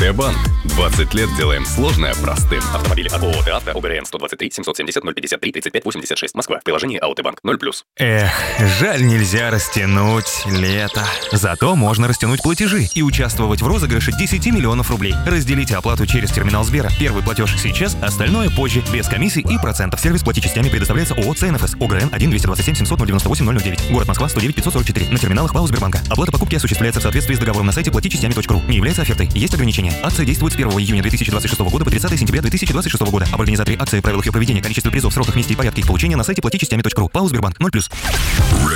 АТ Банк. 20 лет делаем сложное простым. Автомобили от ООО «ТАВТО», УГРН 123 770 053 35 86, Москва. В приложении АОТ Банк 0+. Эх, жаль, нельзя растянуть лето. Зато можно растянуть платежи и участвовать в розыгрыше 10 миллионов рублей. Разделите оплату через терминал Сбера. Первый платеж сейчас, остальное позже, без комиссий и процентов. Сервис плати частями предоставляется ООО «ЦНФС», УГРН 1 227 700 098 009. Город Москва, 109 544. На терминалах ПАО Сбербанка. Оплата покупки осуществляется в соответствии с договором на сайте платичастями.ру. Не является офертой. Есть ограничения. Акция действует с 1 июня 2026 года по 30 сентября 2026 года. Об организаторе акции, правилах ее проведения, количестве призов, сроках, месте и порядке их получения на сайте платичастями.ру. ПАО Сбербанк 0+.